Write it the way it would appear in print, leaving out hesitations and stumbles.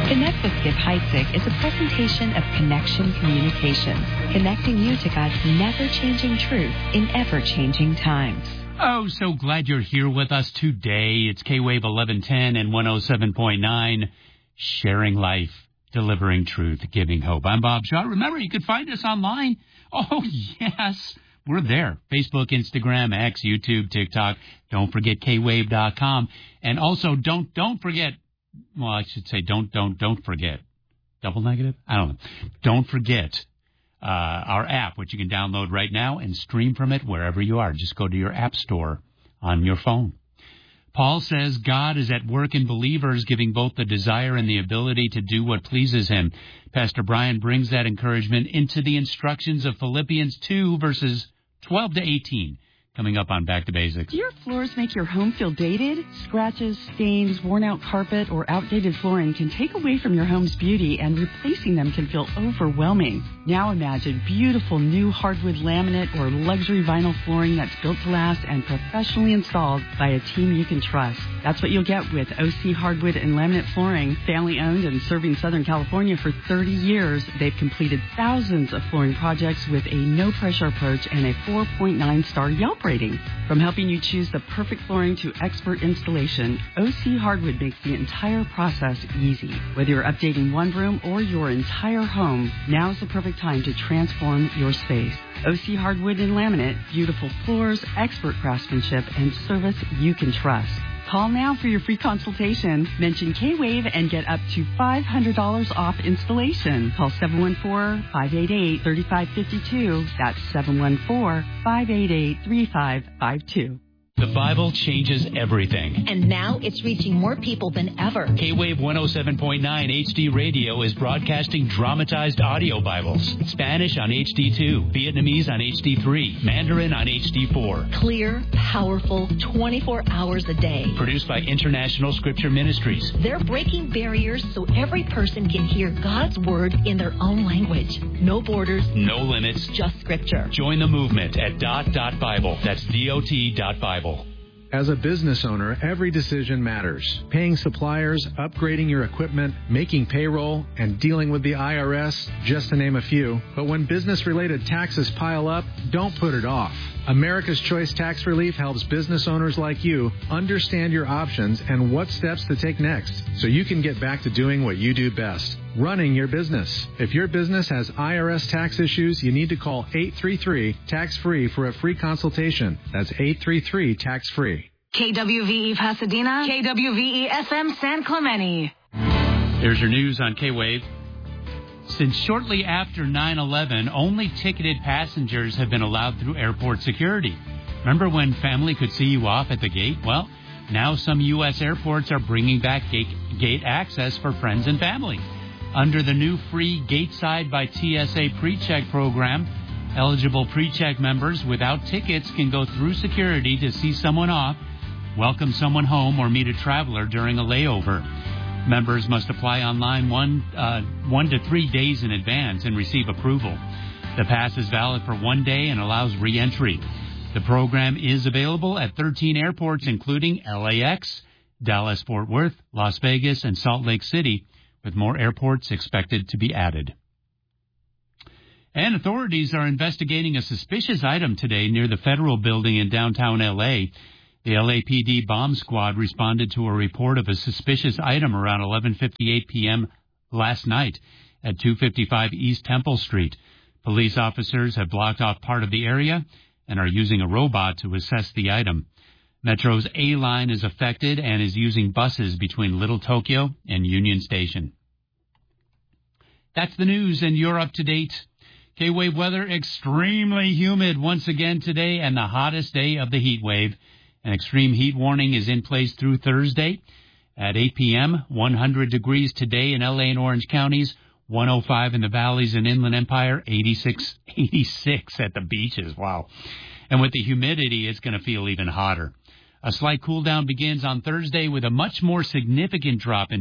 Connect with Skip Heitzig is a presentation of Connection Communications, connecting you to God's never-changing truth in ever-changing times. Oh, so glad you're here with us today. It's K-Wave 1110 and 107.9, sharing life, delivering truth, giving hope. I'm Bob Shaw. Remember, you can find us online. Oh, yes, we're there. Facebook, Instagram, X, YouTube, TikTok. Don't forget kwave.com. And also, don't forget, well, I should say don't forget. Double negative? I don't know. Don't forget our app, which you can download right now and stream from it wherever you are. Just go to your app store on your phone. Paul says God is at work in believers, giving both the desire and the ability to do what pleases him. Pastor Brian brings that encouragement into the instructions of Philippians 2, verses 12 to 18. Coming up on Back to Basics. Do your floors make your home feel dated? Scratches, stains, worn-out carpet, or outdated flooring can take away from your home's beauty, and replacing them can feel overwhelming. Now imagine beautiful new hardwood laminate or luxury vinyl flooring that's built to last and professionally installed by a team you can trust. That's what you'll get with OC Hardwood and Laminate Flooring. Family-owned and serving Southern California for 30 years, they've completed thousands of flooring projects with a no-pressure approach and a 4.9-star Yelp rating. From helping you choose the perfect flooring to expert installation, OC Hardwood makes the entire process easy. Whether you're updating one room or your entire home, now's the perfect time to transform your space. OC Hardwood and Laminate, beautiful floors, expert craftsmanship, and service you can trust. Call now for your free consultation. Mention K-Wave and get up to $500 off installation. Call 714-588-3552. That's 714-588-3552. The Bible changes everything. And now it's reaching more people than ever. K-Wave 107.9 HD Radio is broadcasting dramatized audio Bibles. Spanish on HD2, Vietnamese on HD3, Mandarin on HD4. Clear, powerful, 24 hours a day. Produced by International Scripture Ministries. They're breaking barriers so every person can hear God's Word in their own language. No borders. No limits. Just Scripture. Join the movement at .Bible. That's DOT.Bible. As a business owner, every decision matters. Paying suppliers, upgrading your equipment, making payroll, and dealing with the IRS, just to name a few. But when business-related taxes pile up, don't put it off. America's Choice Tax Relief helps business owners like you understand your options and what steps to take next, so you can get back to doing what you do best, running your business. If your business has IRS tax issues, you need to call 833-TAX-FREE for a free consultation. That's 833-TAX-FREE. KWVE Pasadena, KWVE FM San Clemente. Here's your news on K-Wave. Since shortly after 9/11, only ticketed passengers have been allowed through airport security. Remember when family could see you off at the gate? Well, now some U.S. airports are bringing back gate access for friends and family. Under the new free Gateside by TSA PreCheck program, eligible PreCheck members without tickets can go through security to see someone off, welcome someone home, or meet a traveler during a layover. Members must apply online 1 to 3 days in advance and receive approval. The pass is valid for 1 day and allows re-entry. The program is available at 13 airports, including LAX, Dallas-Fort Worth, Las Vegas, and Salt Lake City, with more airports expected to be added. And authorities are investigating a suspicious item today near the Federal Building in downtown L.A. The LAPD bomb squad responded to a report of a suspicious item around 11:58 p.m. last night at 255 East Temple Street. Police officers have blocked off part of the area and are using a robot to assess the item. Metro's A line is affected and is using buses between Little Tokyo and Union Station. That's the news, and you're up to date. K-Wave weather, extremely humid once again today and the hottest day of the heat wave. An extreme heat warning is in place through Thursday. At 8 p.m., 100 degrees today in L.A. and Orange counties, 105 in the valleys and Inland Empire, 86 at the beaches. Wow. And with the humidity, it's going to feel even hotter. A slight cool down begins on Thursday with a much more significant drop in